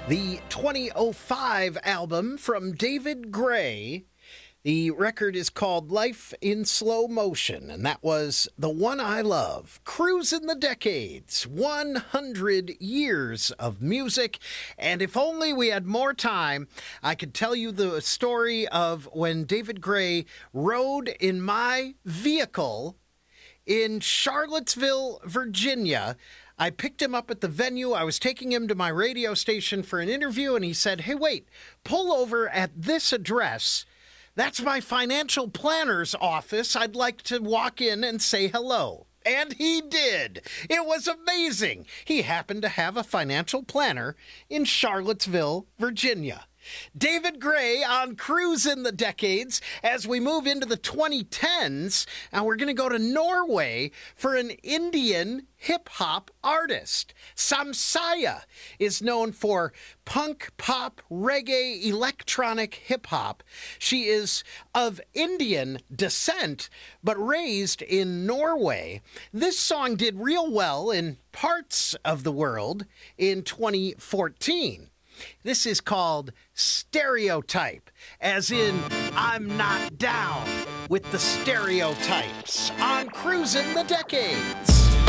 The 2005 album from David Gray. The record is called Life in Slow Motion, and that was The One I Love. Cruising the Decades, 100 years of music, and if only we had more time, I could tell you the story of when David Gray rode in my vehicle in Charlottesville, Virginia. I picked him up at the venue. I was taking him to my radio station for an interview, and he said, "Hey, wait, pull over at this address. That's my financial planner's office. I'd like to walk in and say hello." And he did. It was amazing. He happened to have a financial planner in Charlottesville, Virginia. David Gray on Cruising the Decades as we move into the 2010s, and we're going to go to Norway for an Indian hip-hop artist. Samsaya is known for punk, pop, reggae, electronic hip-hop. She is of Indian descent, but raised in Norway. This song did real well in parts of the world in 2014. This is called Stereotype, as in I'm not down with the stereotypes on Cruising the Decades.